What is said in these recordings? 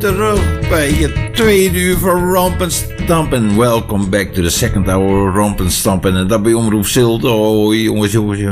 terug bij je tweede uur van Romp en Stamp. En welcome back to the second hour of Romp en Stamp. En dat bij Omroep Zilt. Oh, jongens.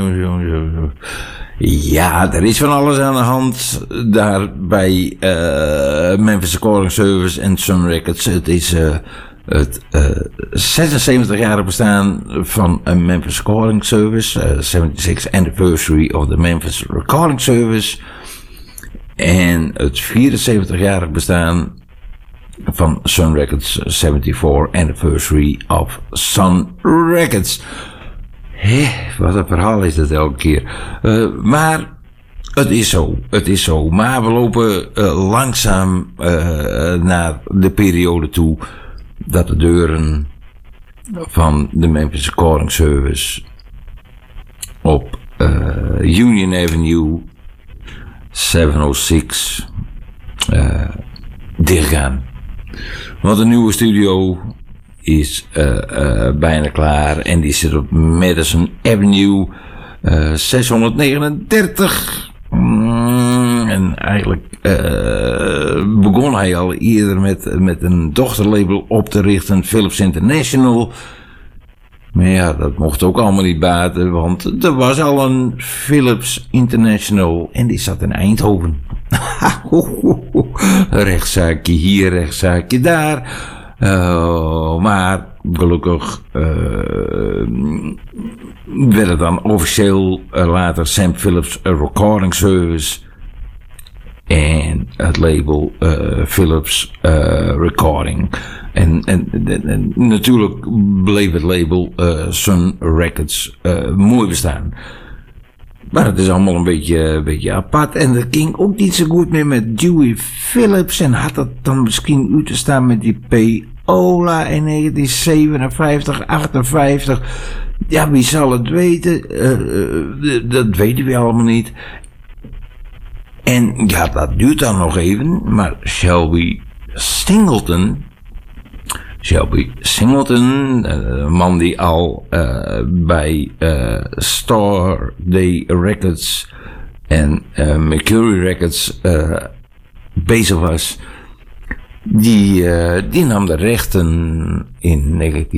Ja, er is van alles aan de hand daar bij Memphis Recording Service en Sun Records. Het is het 76-jarige bestaan van Memphis Recording Service. 76th anniversary of the Memphis Recording Service. En het 74-jarig bestaan van Sun Records, 74th anniversary of Sun Records. Wat een verhaal is dat elke keer. Maar het is zo. Maar we lopen langzaam naar de periode toe dat de deuren van de Memphis Recording Service op Union Avenue 706 dichtgaan. Want een nieuwe studio is bijna klaar en die zit op Madison Avenue 639. En eigenlijk begon hij al eerder met een dochterlabel op te richten, Philips International. Maar ja, dat mocht ook allemaal niet baten, want er was al een Philips International en die zat in Eindhoven. Rechtszaakje hier, rechtszaakje daar. Maar gelukkig werd het dan officieel later Sam Philips Recording Service en het label Philips Recording. En natuurlijk bleef het label Sun Records mooi bestaan. Maar het is allemaal een beetje apart. En dat ging ook niet zo goed meer met Dewey Phillips. En had het dan misschien uit te staan met die Paola in 1957, 58. Ja, wie zal het weten? Dat weten we allemaal niet. En ja, dat duurt dan nog even. Maar Shelby Singleton, een man die al bij Star Day Records en Mercury Records bezig was, die nam de rechten in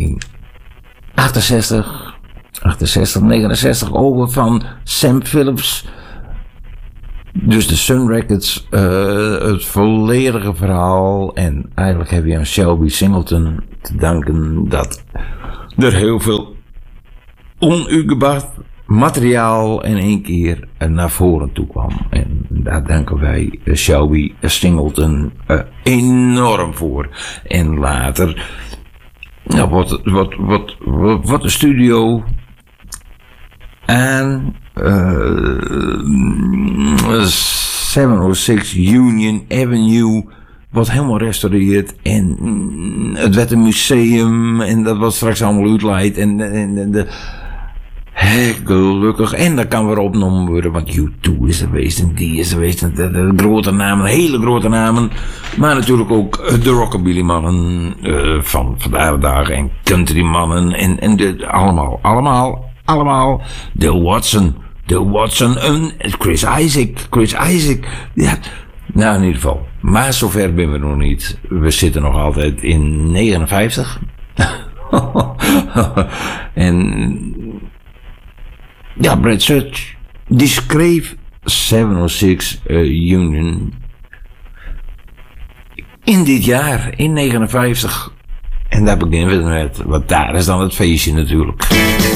1968, 69 over van Sam Philips. Dus de Sun Records, het volledige verhaal. En eigenlijk heb je aan Shelby Singleton te danken dat er heel veel onuitgebracht materiaal in één keer naar voren toe kwam. En daar danken wij Shelby Singleton enorm voor. En later wat de studio en 706 Union Avenue wordt helemaal restaureerd en het werd een museum en dat was straks allemaal uitleid en gelukkig, en dat kan weer opgenomen worden, want U2 is er geweest en die is er geweest, de grote namen, hele grote namen, maar natuurlijk ook de rockabilly mannen van vandaag de dag en country mannen en allemaal Dale Watson en Chris Isaac. Ja, nou in ieder geval. Maar zover zijn we nog niet. We zitten nog altijd in 59. En ja, Brad Such, die schreef 706 Union in dit jaar, in 59. En daar beginnen we met, want daar is dan het feestje natuurlijk.